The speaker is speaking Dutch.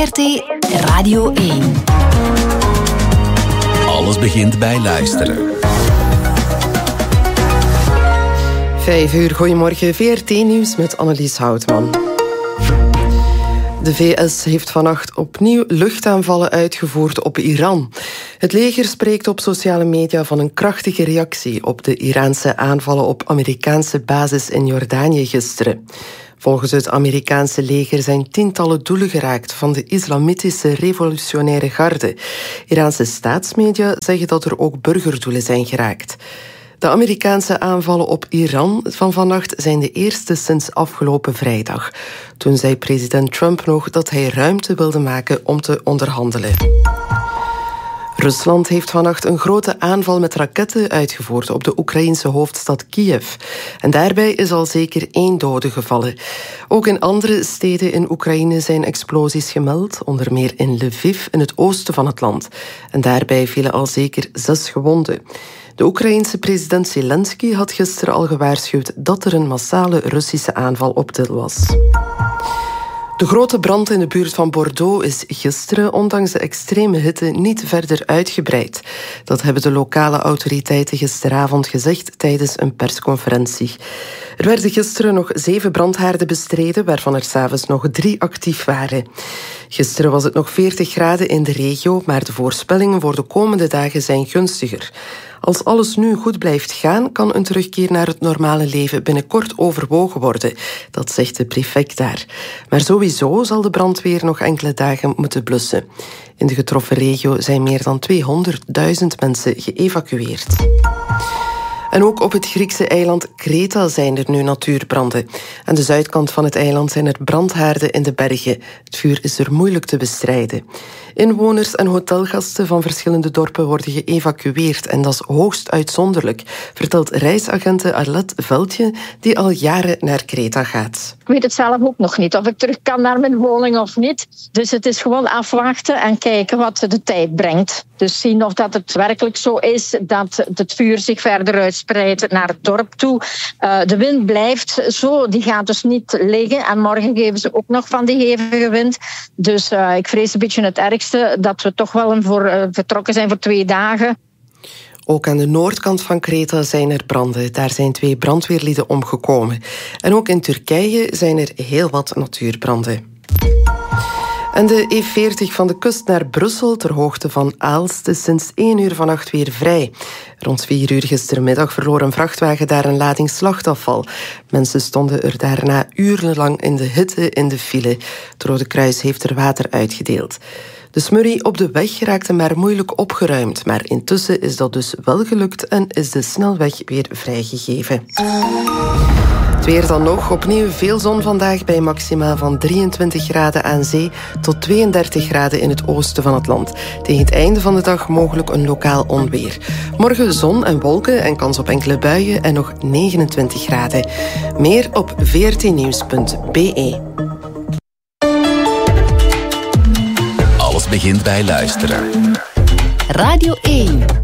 VRT Radio 1. Alles begint bij luisteren. 5 uur, goedemorgen. VRT-nieuws met Annelies Houtman. De VS heeft vannacht opnieuw luchtaanvallen uitgevoerd op Iran. Het leger spreekt op sociale media van een krachtige reactie op de Iraanse aanvallen op Amerikaanse bases in Jordanië gisteren. Volgens het Amerikaanse leger zijn tientallen doelen geraakt van de islamitische revolutionaire garde. Iraanse staatsmedia zeggen dat er ook burgerdoelen zijn geraakt. De Amerikaanse aanvallen op Iran van vannacht zijn de eerste sinds afgelopen vrijdag. Toen zei president Trump nog dat hij ruimte wilde maken om te onderhandelen. Rusland heeft vannacht een grote aanval met raketten uitgevoerd op de Oekraïnse hoofdstad Kiev. En daarbij is al zeker 1 dode gevallen. Ook in andere steden in Oekraïne zijn explosies gemeld, onder meer in Lviv in het oosten van het land. En daarbij vielen al zeker 6 gewonden. De Oekraïense president Zelensky had gisteren al gewaarschuwd dat er een massale Russische aanval op til was. De grote brand in de buurt van Bordeaux is gisteren, ondanks de extreme hitte, niet verder uitgebreid. Dat hebben de lokale autoriteiten gisteravond gezegd tijdens een persconferentie. Er werden gisteren nog 7 brandhaarden bestreden, waarvan er 's avonds nog 3 actief waren. Gisteren was het nog 40 graden in de regio, maar de voorspellingen voor de komende dagen zijn gunstiger. Als alles nu goed blijft gaan, kan een terugkeer naar het normale leven binnenkort overwogen worden. Dat zegt de prefect daar. Maar sowieso zal de brandweer nog enkele dagen moeten blussen. In de getroffen regio zijn meer dan 200.000 mensen geëvacueerd. En ook op het Griekse eiland Kreta zijn er nu natuurbranden. Aan de zuidkant van het eiland zijn er brandhaarden in de bergen. Het vuur is er moeilijk te bestrijden. Inwoners en hotelgasten van verschillende dorpen worden geëvacueerd en dat is hoogst uitzonderlijk, vertelt reisagente Arlette Veldje, die al jaren naar Kreta gaat. Ik weet het zelf ook nog niet, of ik terug kan naar mijn woning of niet. Dus het is gewoon afwachten en kijken wat de tijd brengt. Dus zien of dat het werkelijk zo is dat het vuur zich verder uitspreidt naar het dorp toe. De wind blijft zo, die gaat dus niet liggen. En morgen geven ze ook nog van die hevige wind. Dus ik vrees een beetje het ergste, dat we toch wel vertrokken zijn voor 2 dagen. Ook aan de noordkant van Kreta zijn er branden. Daar zijn 2 brandweerlieden omgekomen. En ook in Turkije zijn er heel wat natuurbranden. En de E40 van de kust naar Brussel, ter hoogte van Aalst, is sinds 1 uur vannacht weer vrij. Rond 4 uur gistermiddag verloor een vrachtwagen daar een lading slachtafval. Mensen stonden er daarna urenlang in de hitte in de file. Het Rode Kruis heeft er water uitgedeeld. De smurrie op de weg raakte maar moeilijk opgeruimd. Maar intussen is dat dus wel gelukt en is de snelweg weer vrijgegeven. Het weer dan nog. Opnieuw veel zon vandaag bij maxima van 23 graden aan zee tot 32 graden in het oosten van het land. Tegen het einde van de dag mogelijk een lokaal onweer. Morgen zon en wolken en kans op enkele buien en nog 29 graden. Meer op vrtnieuws.be. Alles begint bij luisteren. Radio 1.